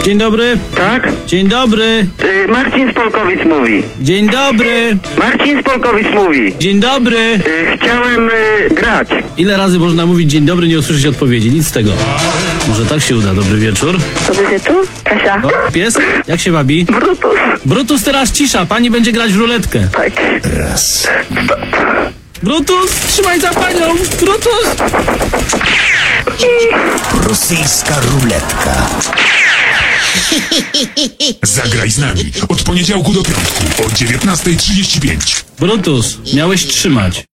Dzień dobry. Tak? Dzień dobry. Marcin z Polkowic mówi. Dzień dobry. Marcin z Polkowic mówi. Dzień dobry. Chciałem grać. Ile razy można mówić dzień dobry, nie usłyszeć odpowiedzi? Nic z tego. Może tak się uda. Dobry wieczór. Dobry wieczór, Kasia. O, pies? Jak się wabi? Brutus. Brutus, teraz cisza. Pani będzie grać w ruletkę. Tak. Raz. Brutus, trzymaj za panią. Brutus. Rosyjska ruletka. Zagraj z nami od poniedziałku do piątku o 19:35. Brutus, miałeś trzymać.